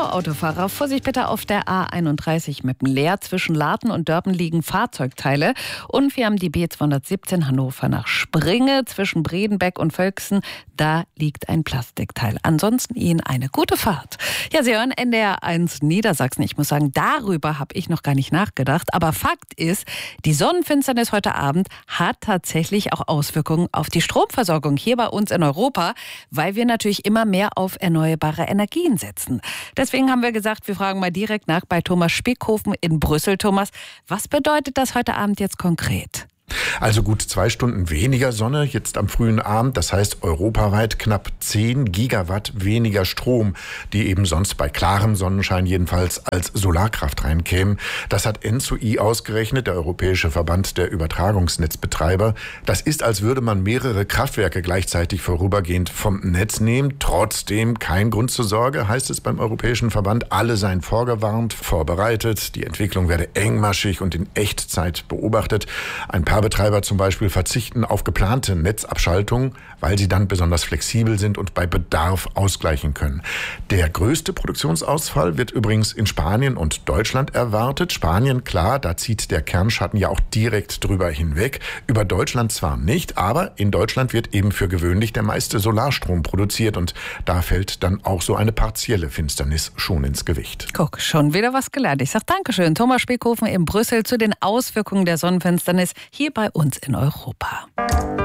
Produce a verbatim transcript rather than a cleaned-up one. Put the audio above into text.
Autofahrer, Vorsicht bitte auf der A einunddreißig mit dem Leer. Zwischen Laden und Dörpen liegen Fahrzeugteile. Und wir haben die B zweihundertsiebzehn Hannover nach Springe. Zwischen Bredenbeck und Völksen, da liegt ein Plastikteil. Ansonsten Ihnen eine gute Fahrt. Ja, Sie hören N D R eins Niedersachsen. Ich muss sagen, darüber habe ich noch gar nicht nachgedacht. Aber Fakt ist, die Sonnenfinsternis heute Abend hat tatsächlich auch Auswirkungen auf die Stromversorgung hier bei uns in Europa, weil wir natürlich immer mehr auf erneuerbare Energien setzen. Deswegen haben wir gesagt, wir fragen mal direkt nach bei Thomas Spickhofen in Brüssel. Thomas, was bedeutet das heute Abend jetzt konkret? Also gut zwei Stunden weniger Sonne jetzt am frühen Abend. Das heißt europaweit knapp zehn Gigawatt weniger Strom, die eben sonst bei klarem Sonnenschein jedenfalls als Solarkraft reinkämen. Das hat N Z U I ausgerechnet, der Europäische Verband der Übertragungsnetzbetreiber. Das ist, als würde man mehrere Kraftwerke gleichzeitig vorübergehend vom Netz nehmen. Trotzdem kein Grund zur Sorge, heißt es beim Europäischen Verband. Alle seien vorgewarnt, vorbereitet. Die Entwicklung werde engmaschig und in Echtzeit beobachtet. Ein paar Betreiber zum Beispiel verzichten auf geplante Netzabschaltungen, weil sie dann besonders flexibel sind und bei Bedarf ausgleichen können. Der größte Produktionsausfall wird übrigens in Spanien und Deutschland erwartet. Spanien, klar, da zieht der Kernschatten ja auch direkt drüber hinweg. Über Deutschland zwar nicht, aber in Deutschland wird eben für gewöhnlich der meiste Solarstrom produziert und da fällt dann auch so eine partielle Finsternis schon ins Gewicht. Guck, schon wieder was gelernt. Ich sage Dankeschön, Thomas Spickhofen in Brüssel zu den Auswirkungen der Sonnenfinsternis hier bei uns in Europa.